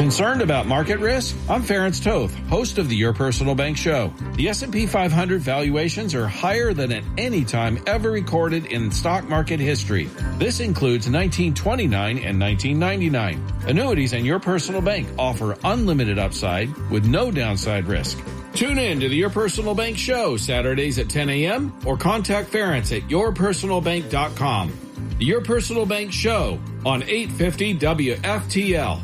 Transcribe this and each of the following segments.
Concerned about market risk? I'm Ferenc Toth, host of the Your Personal Bank Show. The S&P 500 valuations are higher than at any time ever recorded in stock market history. This includes 1929 and 1999. Annuities and Your Personal Bank offer unlimited upside with no downside risk. Tune in to the Your Personal Bank Show Saturdays at 10 a.m. or contact Ferenc at yourpersonalbank.com. The Your Personal Bank Show on 850 WFTL.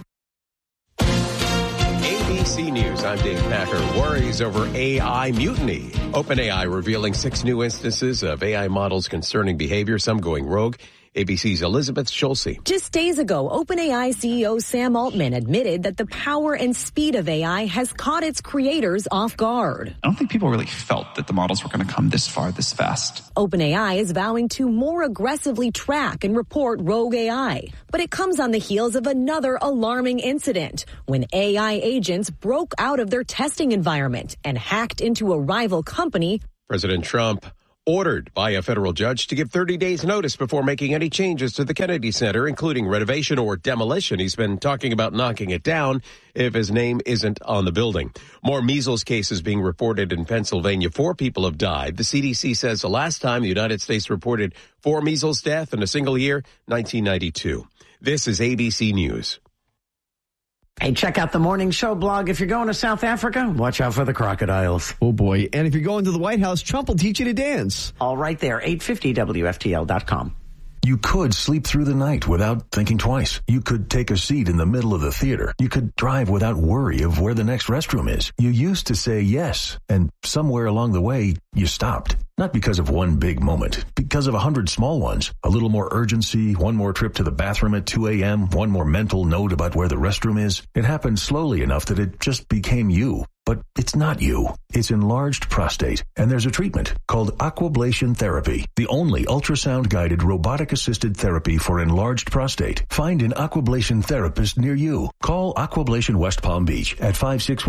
ABC News, I'm Dave Packer. Worries over AI mutiny. OpenAI revealing 6 new instances of AI models concerning behavior, some going rogue. ABC's Elizabeth Schulze. Just days ago, OpenAI CEO Sam Altman admitted that the power and speed of AI has caught its creators off guard. I don't think people really felt that the models were going to come this far, this fast. OpenAI is vowing to more aggressively track and report rogue AI. But it comes on the heels of another alarming incident when AI agents broke out of their testing environment and hacked into a rival company. President Trump ordered by a federal judge to give 30 days notice before making any changes to the Kennedy Center, including renovation or demolition. He's been talking about knocking it down if his name isn't on the building. More measles cases being reported in Pennsylvania. 4 people have died. The CDC says the last time the United States reported 4 measles deaths in a single year, 1992. This is ABC News. Hey, check out the Morning Show blog. If you're going to South Africa, watch out for the crocodiles. Oh, boy. And if you're going to the White House, Trump will teach you to dance. All right there, 850WFTL.com. You could sleep through the night without thinking twice. You could take a seat in the middle of the theater. You could drive without worry of where the next restroom is. You used to say yes, and somewhere along the way, you stopped. Not because of one big moment, because of 100 small ones. A little more urgency, one more trip to the bathroom at 2 a.m., one more mental note about where the restroom is. It happened slowly enough that it just became you. But it's not you. It's enlarged prostate. And there's a treatment called Aquablation Therapy, the only ultrasound-guided robotic-assisted therapy for enlarged prostate. Find an Aquablation therapist near you. Call Aquablation West Palm Beach at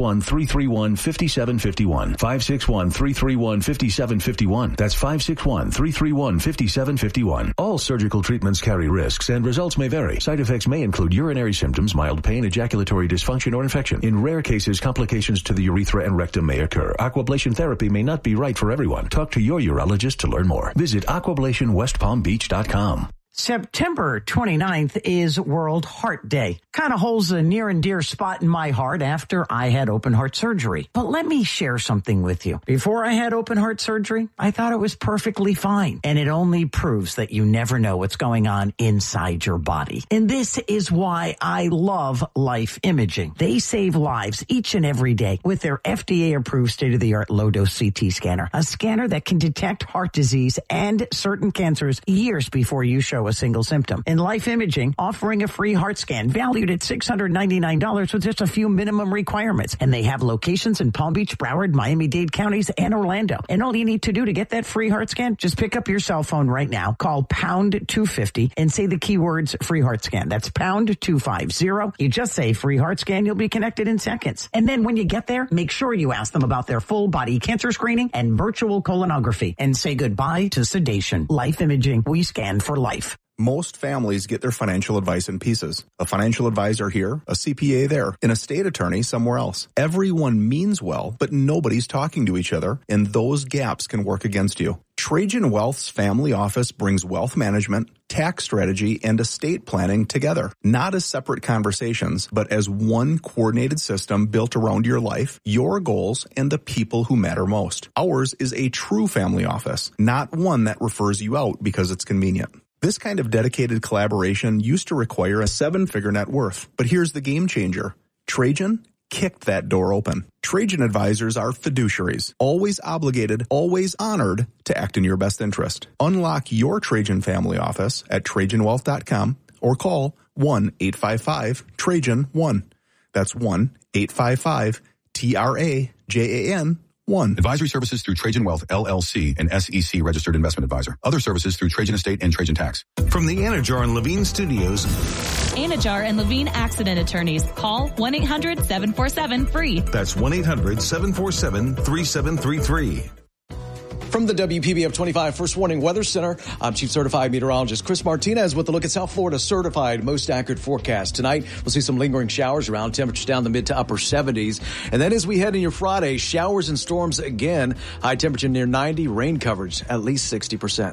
561-331-5751. 561-331-5751. That's 561-331-5751. All surgical treatments carry risks and results may vary. Side effects may include urinary symptoms, mild pain, ejaculatory dysfunction, or infection. In rare cases, complications to the urethra and rectum may occur. Aquablation therapy may not be right for everyone. Talk to your urologist to learn more. Visit aquablationwestpalmbeach.com. September 29th is World Heart Day. Kind of holds a near and dear spot in my heart after I had open heart surgery. But let me share something with you. Before I had open heart surgery, I thought it was perfectly fine. And it only proves that you never know what's going on inside your body. And this is why I love Life Imaging. They save lives each and every day with their FDA-approved state-of-the-art low-dose CT scanner. A scanner that can detect heart disease and certain cancers years before you show a single symptom. And Life Imaging offering a free heart scan valued at $699 with just a few minimum requirements. And they have locations in Palm Beach, Broward, Miami-Dade counties, and Orlando. And all you need to do to get that free heart scan, just pick up your cell phone right now, call pound 250 and say the keywords free heart scan. That's pound 250. You just say free heart scan, you'll be connected in seconds. And then when you get there, make sure you ask them about their full body cancer screening and virtual colonography and say goodbye to sedation. Life Imaging, we scan for life. Most families get their financial advice in pieces. A financial advisor here, a CPA there, an estate attorney somewhere else. Everyone means well, but nobody's talking to each other, and those gaps can work against you. Trajan Wealth's family office brings wealth management, tax strategy, and estate planning together. Not as separate conversations, but as one coordinated system built around your life, your goals, and the people who matter most. Ours is a true family office, not one that refers you out because it's convenient. This kind of dedicated collaboration used to require a 7-figure net worth. But here's the game changer. Trajan kicked that door open. Trajan advisors are fiduciaries, always obligated, always honored to act in your best interest. Unlock your Trajan family office at TrajanWealth.com or call 1-855-TRAJAN-1. That's 1-855-TRAJAN-1. Advisory services through Trajan Wealth, LLC, an SEC registered investment advisor. Other services through Trajan Estate and Trajan Tax. From the Anajar and Levine Studios. Anajar and Levine Accident Attorneys. Call 1-800-747-FREE. That's 1-800-747-3733. From the WPBF 25 First Warning Weather Center, I'm Chief Certified Meteorologist Chris Martinez with a look at South Florida's certified most accurate forecast. Tonight, we'll see some lingering showers around, temperatures down the mid to upper 70s. And then as we head into your Friday, showers and storms again. High temperature near 90, rain coverage at least 60%.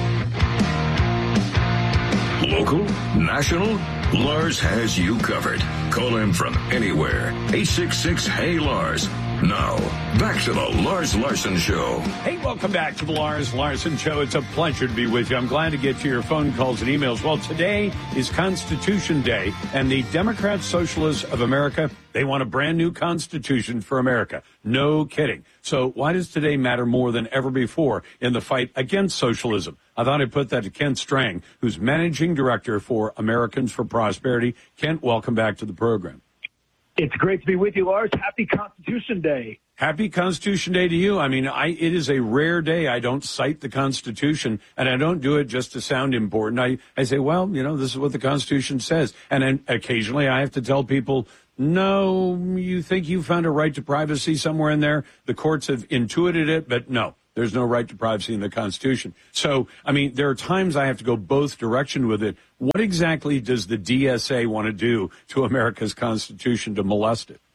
Local, national, Lars has you covered. Call him from anywhere. 866-HEY-LARS. Now, back to the Lars Larson Show. Hey, welcome back to the Lars Larson Show. It's a pleasure to be with you. I'm glad to get to your phone calls and emails. Well, today is Constitution Day, and the Democrat Socialists of America, they want a brand new Constitution for America. No kidding. So why does today matter more than ever before in the fight against socialism? I thought I'd put that to Kent Strang, who's Managing Director for Americans for Prosperity. Kent, welcome back to the program. It's great to be with you, Lars. Happy Constitution Day. Happy Constitution Day to you. I mean, it is a rare day. I don't cite the Constitution, and I don't do it just to sound important. I say, well, this is what the Constitution says. And then occasionally I have to tell people, no, you think you found a right to privacy somewhere in there? The courts have intuited it, but no. There's no right to privacy in the Constitution. So, I mean, there are times I have to go both directions with it. What exactly does the DSA want to do to America's Constitution to molest it?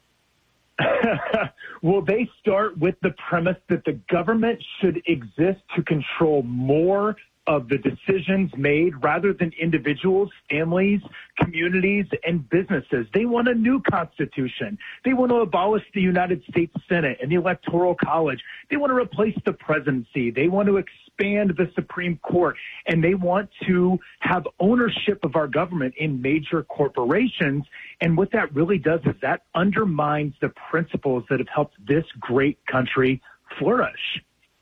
Well, they start with the premise that the government should exist to control more of the decisions made rather than individuals, families, communities, and businesses. They want a new constitution. They want to abolish the United States Senate and the Electoral College. They want to replace the presidency. They want to expand the Supreme Court, and they want to have ownership of our government in major corporations. And what that really does is that undermines the principles that have helped this great country flourish.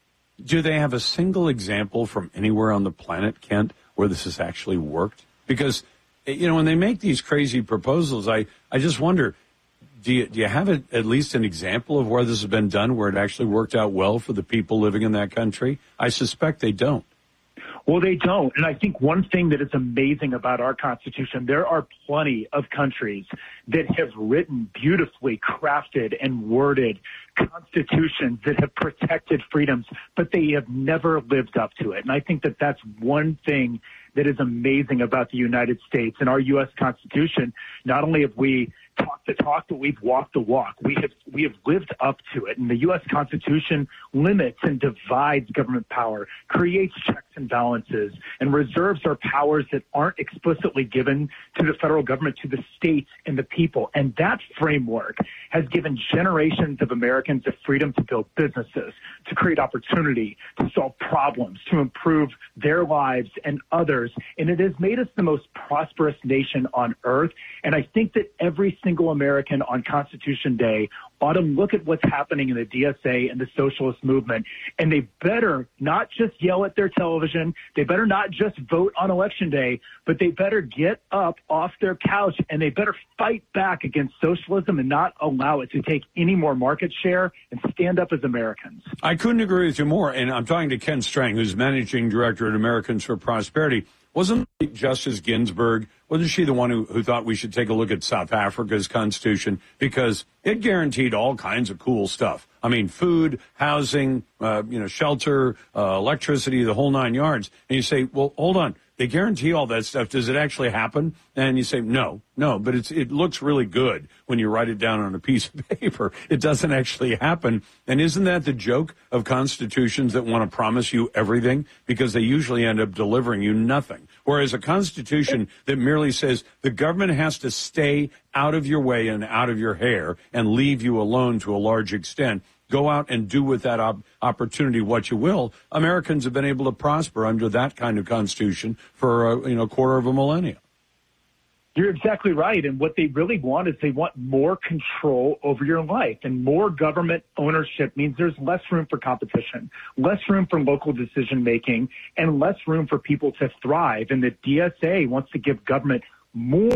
Do they have a single example from anywhere on the planet, Kent, where this has actually worked? Because, when they make these crazy proposals, I just wonder, do you have at least an example of where this has been done, where it actually worked out well for the people living in that country? I suspect they don't. Well, they don't. And I think one thing that is amazing about our Constitution, there are plenty of countries that have written beautifully crafted and worded constitutions that have protected freedoms, but they have never lived up to it. And I think that that's one thing that is amazing about the United States and our U.S. Constitution. Not only have we talked the talk, but we've walked the walk. We have lived up to it. And the U.S. Constitution limits and divides government power, creates checks and balances, and reserves our powers that aren't explicitly given to the federal government, to the states and the people. And that framework has given generations of Americans the freedom to build businesses, to create opportunity, to solve problems, to improve their lives and others. And it has made us the most prosperous nation on earth. And I think that every single American on Constitution Day ought to look at what's happening in the DSA and the socialist movement, and they better not just yell at their television, they better not just vote on Election Day, but they better get up off their couch and they better fight back against socialism and not allow it to take any more market share and stand up as Americans. I couldn't agree with you more, and I'm talking to Ken Strang, who's Managing Director at Americans for Prosperity. Wasn't Justice Ginsburg, wasn't she the one who thought we should take a look at South Africa's constitution because it guaranteed all kinds of cool stuff? I mean, food, housing, shelter, electricity, the whole nine yards. And you say, well, hold on. They guarantee all that stuff. Does it actually happen? And you say, no, but it looks really good when you write it down on a piece of paper. It doesn't actually happen. And isn't that the joke of constitutions that want to promise you everything? Because they usually end up delivering you nothing. Whereas a constitution that merely says the government has to stay out of your way and out of your hair and leave you alone to a large extent, go out and do with that opportunity what you will. Americans have been able to prosper under that kind of constitution for a quarter of a millennia. You're exactly right. And what they really want is they want more control over your life. And more government ownership means there's less room for competition, less room for local decision making, and less room for people to thrive. And the DSA wants to give government more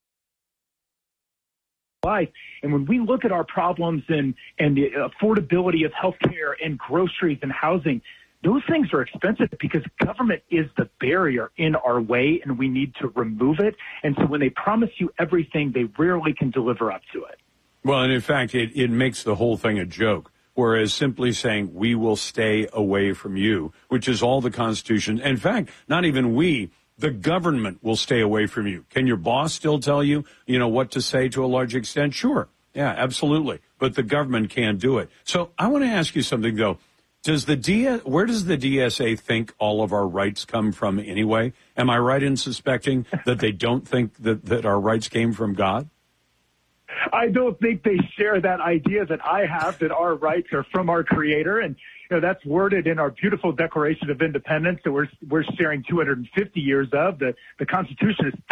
life. And when we look at our problems and the affordability of healthcare and groceries and housing, those things are expensive because government is the barrier in our way, and we need to remove it. And so when they promise you everything, they rarely can deliver up to it. Well, and in fact, it makes the whole thing a joke whereas simply saying we will stay away from you, which is all the Constitution. In fact, not even we, the government will stay away from you. Can your boss still tell you, what to say to a large extent? Sure. Yeah, absolutely. But the government can't do it. So I want to ask you something, though. Where does the DSA think all of our rights come from anyway? Am I right in suspecting that they don't think that our rights came from God? I don't think they share that idea that I have, that our rights are from our Creator. And that's worded in our beautiful Declaration of Independence that we're sharing 250 years of. The Constitution is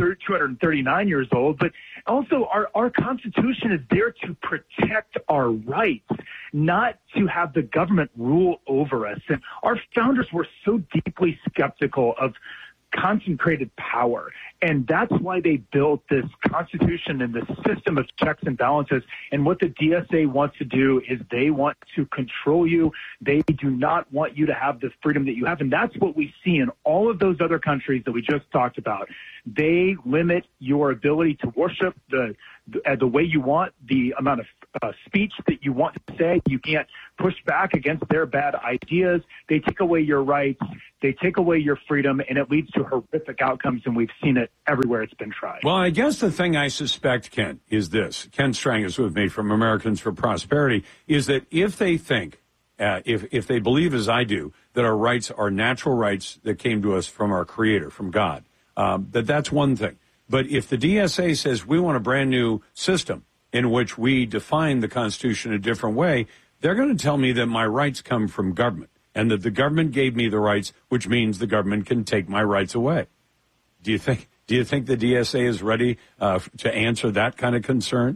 239 years old. But also our Constitution is there to protect our rights, not to have the government rule over us. And our founders were so deeply skeptical of concentrated power. And that's why they built this Constitution and this system of checks and balances. And what the DSA wants to do is they want to control you. They do not want you to have the freedom that you have. And that's what we see in all of those other countries that we just talked about. They limit your ability to worship the way you want, the amount of speech that you want to say. You can't push back against their bad ideas. They take away your rights. They take away your freedom, and it leads to horrific outcomes, and we've seen it everywhere it's been tried. Well, I guess the thing I suspect, Ken, is this. Ken Strang is with me from Americans for Prosperity, is that if they think, if they believe as I do, that our rights are natural rights that came to us from our Creator, from God, that's one thing. But if the DSA says we want a brand new system in which we define the Constitution a different way, they're going to tell me that my rights come from government and that the government gave me the rights, which means the government can take my rights away. Do you think the DSA is ready to answer that kind of concern?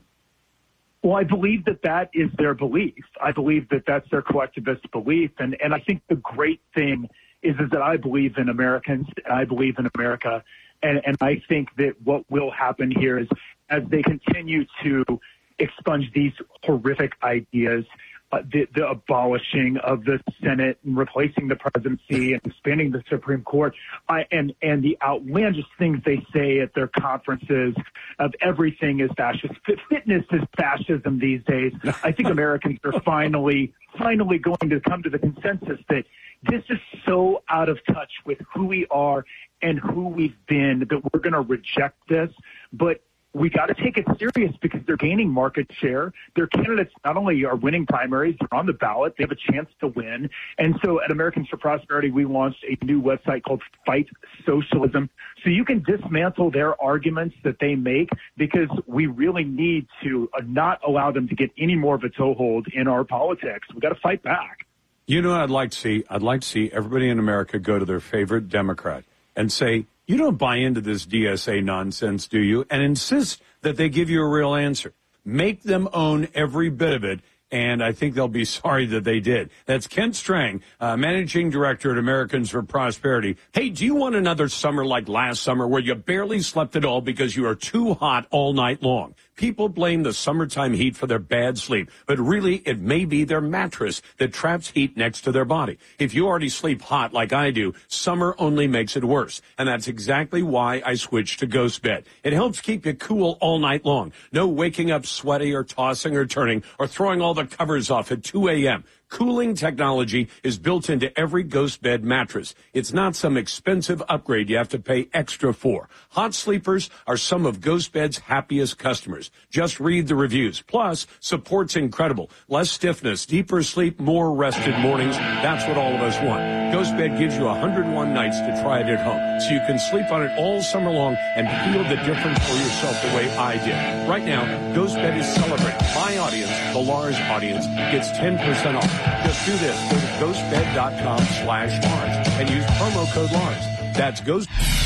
Well, I believe that is their belief. I believe that that's their collectivist belief. And I think the great thing is that I believe in Americans. I believe in America. And I think that what will happen here is as they continue to expunge these horrific ideas, the abolishing of the Senate and replacing the presidency and expanding the Supreme Court, and the outlandish things they say at their conferences of everything is fascist. Fitness is fascism these days. I think Americans are finally going to come to the consensus that this is so out of touch with who we are and who we've been that we're going to reject this. But we got to take it serious because they're gaining market share. Their candidates not only are winning primaries, they're on the ballot. They have a chance to win. And so at Americans for Prosperity, we launched a new website called Fight Socialism. So you can dismantle their arguments that they make because we really need to not allow them to get any more of a toehold in our politics. We got to fight back. You know what I'd like to see? I'd like to see everybody in America go to their favorite Democrat and say, you don't buy into this DSA nonsense, do you? And insist that they give you a real answer. Make them own every bit of it, and I think they'll be sorry that they did. That's Kent Strang, Managing Director at Americans for Prosperity. Hey, do you want another summer like last summer where you barely slept at all because you are too hot all night long? People blame the summertime heat for their bad sleep, but really it may be their mattress that traps heat next to their body. If you already sleep hot like I do, summer only makes it worse. And that's exactly why I switched to Ghost Bed. It helps keep you cool all night long. No waking up sweaty or tossing or turning or throwing all the covers off at 2 a.m. Cooling technology is built into every Ghost Bed mattress. It's not some expensive upgrade you have to pay extra for. Hot sleepers are some of Ghost Bed's happiest customers. Just read the reviews. Plus, support's incredible. Less stiffness, deeper sleep, more rested mornings. That's what all of us want. Ghost Bed gives you 101 nights to try it at home, so you can sleep on it all summer long and feel the difference for yourself the way I did. Right now, Ghost Bed is celebrating. My audience, the Lars audience, gets 10% off. Just do this. Go to ghostbed.com/Lars and use promo code Lars. That's Ghost.